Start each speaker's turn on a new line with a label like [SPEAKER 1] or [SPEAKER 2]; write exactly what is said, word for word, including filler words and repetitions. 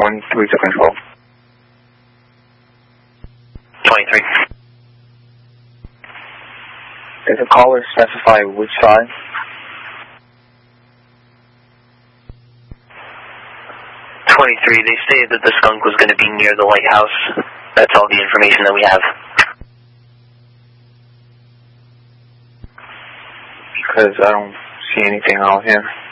[SPEAKER 1] twenty-three to control.
[SPEAKER 2] twenty-three.
[SPEAKER 1] Does the caller specify which side?
[SPEAKER 2] twenty-three, they stated that the skunk was going to be near the lighthouse. That's all the information that we have.
[SPEAKER 1] Because I don't see anything out here.